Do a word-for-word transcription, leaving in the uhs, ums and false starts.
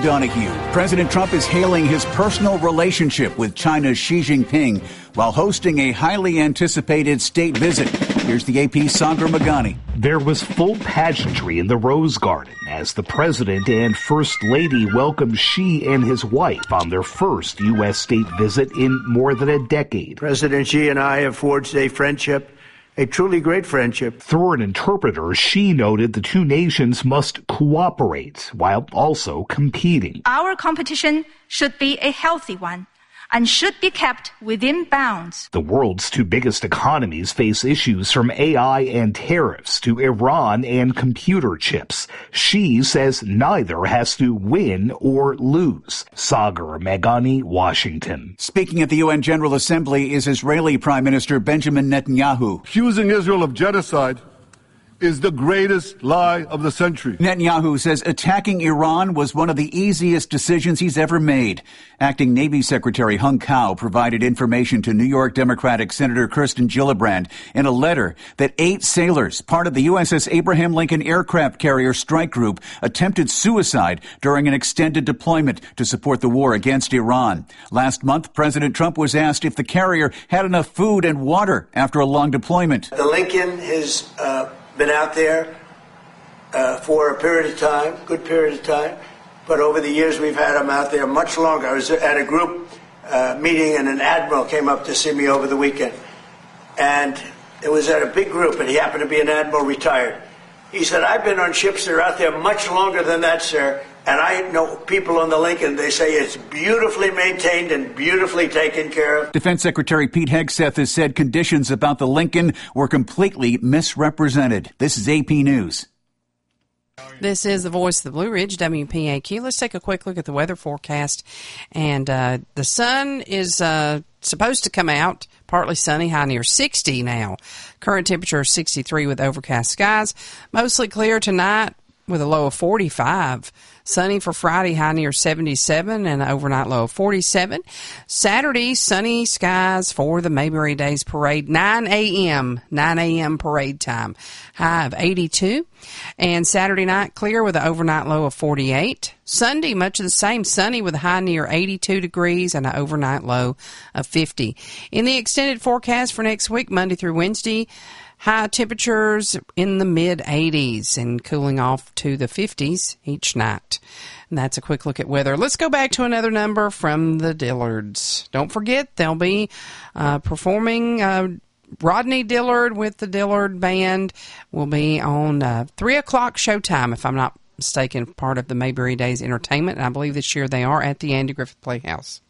Donahue. President Trump is hailing his personal relationship with China's Xi Jinping while hosting a highly anticipated state visit. Here's the A P's Sagar Meghani. There was full pageantry in the Rose Garden as the president and first lady welcomed Xi and his wife on their first U S state visit in more than a decade. President Xi and I have forged a friendship, a truly great friendship. Through an interpreter, Xi noted the two nations must cooperate while also competing. Our competition should be a healthy one and should be kept within bounds. The world's two biggest economies face issues from A I and tariffs to Iran and computer chips. Xi says neither has to win or lose. Sagar Meghani, Washington. Speaking at the U N General Assembly is Israeli Prime Minister Benjamin Netanyahu. Accusing Israel of genocide is the greatest lie of the century. Netanyahu says attacking Iran was one of the easiest decisions he's ever made. Acting Navy Secretary Hung Kao provided information to New York Democratic Senator Kirsten Gillibrand in a letter that eight sailors, part of the U S S Abraham Lincoln aircraft carrier strike group, attempted suicide during an extended deployment to support the war against Iran. Last month, President Trump was asked if the carrier had enough food and water after a long deployment. The Lincoln has uh, been out there uh, for a period of time, good period of time, but over the years we've had them out there much longer. I was at a group uh, meeting and an admiral came up to see me over the weekend, and it was at a big group, and he happened to be an admiral retired. He said, I've been on ships that are out there much longer than that, sir, and I know people on the Lincoln, they say it's beautifully maintained and beautifully taken care of. Defense Secretary Pete Hegseth has said conditions about the Lincoln were completely misrepresented. This is A P News. This is the voice of the Blue Ridge, W P A Q. Let's take a quick look at the weather forecast. And uh, the sun is uh, supposed to come out. Partly sunny, high near sixty now. Current temperature is sixty-three with overcast skies. Mostly clear tonight with a low of forty-five. Sunny for Friday, high near seventy-seven, and an overnight low of forty-seven. Saturday, sunny skies for the Mayberry Days Parade, nine a.m., nine a.m. parade time, high of eighty-two. And Saturday night, clear with an overnight low of forty-eight. Sunday, much of the same, sunny with a high near eighty-two degrees and an overnight low of fifty. In the extended forecast for next week, Monday through Wednesday, high temperatures in the mid-eighties and cooling off to the fifties each night. And that's a quick look at weather. Let's go back to another number from the Dillards. Don't forget, they'll be uh, performing. Uh, Rodney Dillard with the Dillard Band will be on uh, three o'clock showtime, if I'm not mistaken, part of the Mayberry Days Entertainment. And I believe this year they are at the Andy Griffith Playhouse.